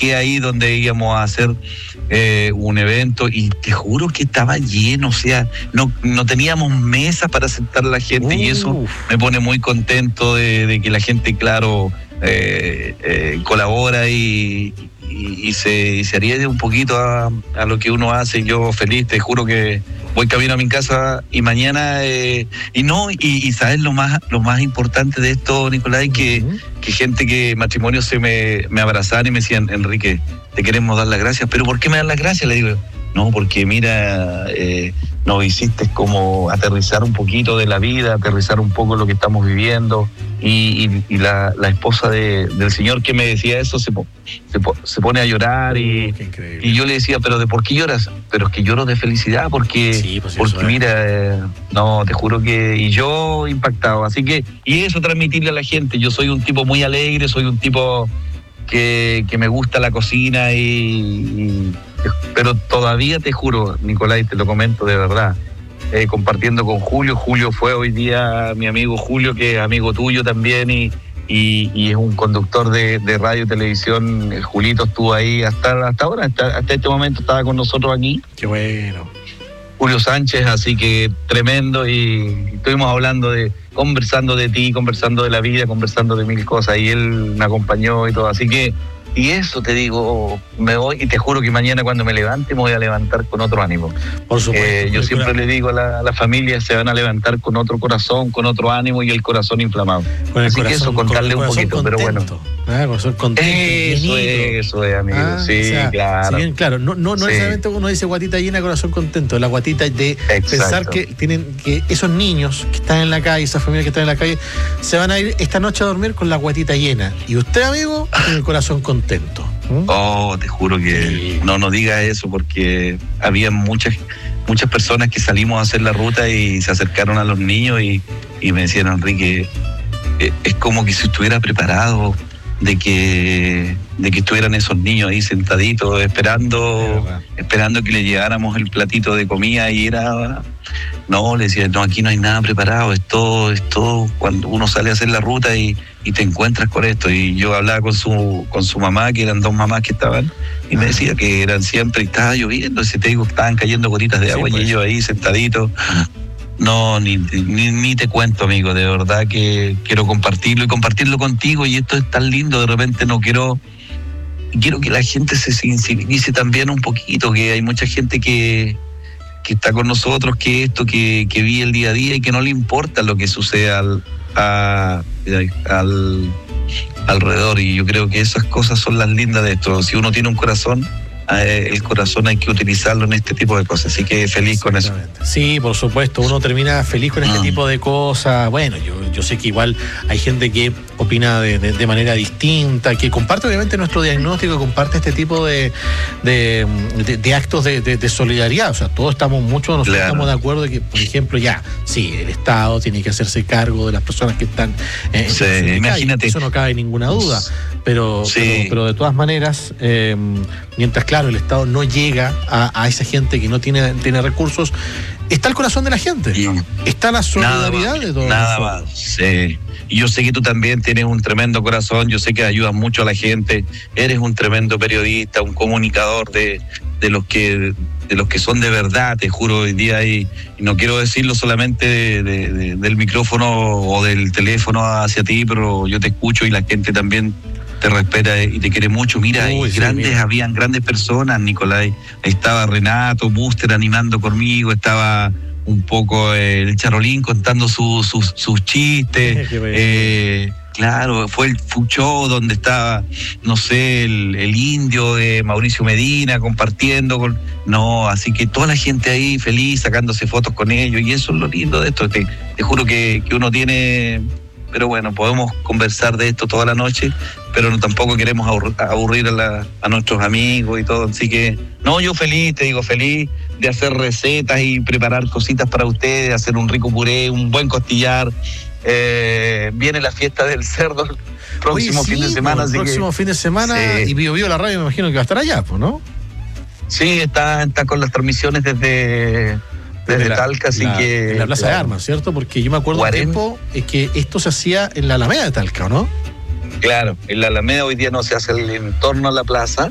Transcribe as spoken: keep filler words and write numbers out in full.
acerqué ahí donde íbamos a hacer eh, un evento y te juro que estaba lleno, o sea, no, no teníamos mesas para sentar a la gente. Uf. Y eso me pone muy contento de, de que la gente, claro, eh, eh, colabora y, y, y, se, y se adhiere un poquito a, a lo que uno hace. Yo feliz, te juro que voy camino a mi casa y mañana, eh, y no, y, y sabes lo más lo más importante de esto, Nicolás, que, uh-huh. que gente que matrimonio se me, me abrazaban y me decían, Enrique, te queremos dar las gracias. ¿Pero por qué me dan las gracias? Le digo, no, porque mira, eh, nos hiciste como aterrizar un poquito de la vida, aterrizar un poco lo que estamos viviendo. Y, y, y la, la esposa de, del señor que me decía eso se, se, se pone a llorar y, y yo le decía, pero ¿de por qué lloras? Pero es que lloro de felicidad porque, sí, pues porque mira, eh, no, te juro que, y yo impactado, así que, y eso transmitirle a la gente. Yo soy un tipo muy alegre, soy un tipo que, que me gusta la cocina y, y pero todavía te juro, Nicolás, te lo comento de verdad, Eh, compartiendo con Julio. Julio fue hoy día mi amigo Julio, que es amigo tuyo también y, y, y es un conductor de, de radio y televisión. Julito estuvo ahí hasta, hasta ahora, hasta, hasta este momento estaba con nosotros aquí. Qué bueno. Julio Sánchez, así que tremendo, y estuvimos hablando de, conversando de ti, conversando de la vida, conversando de mil cosas, y él me acompañó y todo, así que y eso te digo, me voy y te juro que mañana cuando me levante me voy a levantar con otro ánimo. Por supuesto. Eh, yo siempre claro. le digo a la, a la familia, se van a levantar con otro corazón, con otro ánimo y el corazón inflamado. Con el Así corazón, que eso, contarle un poquito, contento, pero bueno. Ah, corazón contento. Eso es, eso es, amigo. Ah, sí, o sea, claro. Si bien, claro, no, no, no sí. necesariamente uno dice guatita llena, corazón contento. La guatita de Exacto. pensar que tienen que esos niños que están en la calle, esas familias que están en la calle, se van a ir esta noche a dormir con la guatita llena. Y usted, amigo, con el corazón contento. ¿Mm? Oh, te juro que sí. no, no digas eso, porque había muchas muchas personas que salimos a hacer la ruta y se acercaron a los niños y, y me decían, Enrique, eh, es como que si estuviera preparado de que de que estuvieran esos niños ahí sentaditos esperando esperando que le llegáramos el platito de comida, y era no, le decía, no, aquí no hay nada preparado, es todo, es todo cuando uno sale a hacer la ruta y, y te encuentras con esto. Y yo hablaba con su con su mamá, que eran dos mamás que estaban, y me decía que eran siempre, y estaba lloviendo, y te digo, estaban cayendo gotitas de agua, sí, pues. Y ellos ahí sentaditos. No, ni, ni, ni te cuento, amigo, de verdad que quiero compartirlo y compartirlo contigo, y esto es tan lindo. De repente no quiero, quiero que la gente se sensibilice también un poquito, que hay mucha gente que, que está con nosotros, que esto, que, que vive el día a día y que no le importa lo que sucede al, a, al alrededor, y yo creo que esas cosas son las lindas de esto. Si uno tiene un corazón, el corazón hay que utilizarlo en este tipo de cosas, así que feliz con eso. Sí, por supuesto, uno termina feliz con este mm. tipo de cosas. Bueno, yo, yo sé que igual hay gente que opina de, de, de manera distinta, que comparte obviamente nuestro diagnóstico, comparte este tipo de, de, de, de actos de, de, de solidaridad. O sea, todos estamos, muchos nosotros claro. estamos de acuerdo de que, por ejemplo, ya, sí, el Estado tiene que hacerse cargo de las personas que están eh, sí, en imagínate. Eso no cabe ninguna duda, pero, sí. pero, pero de todas maneras, eh, mientras claro, el Estado no llega a, a esa gente que no tiene, tiene recursos, está el corazón de la gente, sí. está la solidaridad nada de todos. Nada más, sí. Y yo sé que tú también tienes un tremendo corazón, yo sé que ayudas mucho a la gente, eres un tremendo periodista, un comunicador de, de los que de los que son de verdad, te juro, hoy día, y, y no quiero decirlo solamente de, de, de, del micrófono o del teléfono hacia ti, pero yo te escucho y la gente también te respeta y te quiere mucho. Mira, Uy, sí, grandes, mira. habían grandes personas, Nicolás. Estaba Renato Buster animando conmigo, estaba un poco el Charolín contando sus su, su chistes. eh, claro, fue el Fuchó donde estaba, no sé, el, el indio de Mauricio Medina compartiendo con. No, así que toda la gente ahí feliz, sacándose fotos con ellos, y eso es lo lindo de esto. Te, te juro que, que uno tiene. Pero bueno, podemos conversar de esto toda la noche, pero no, tampoco queremos aburrir a, la, a nuestros amigos y todo. Así que, no, yo feliz, te digo, feliz de hacer recetas y preparar cositas para ustedes, hacer un rico puré, un buen costillar. Eh, viene la fiesta del cerdo el próximo Oye, sí, fin de semana. El así próximo que, fin de semana, sí. Y Bio Bio la radio me imagino que va a estar allá, pues, ¿no? Sí, está, está con las transmisiones desde... Desde la, Talca, así la, que... En la Plaza de Armas, ¿cierto? Porque yo me acuerdo un tiempo es que esto se hacía en la Alameda de Talca, ¿no? Claro, en la Alameda hoy día no se hace el entorno a la plaza,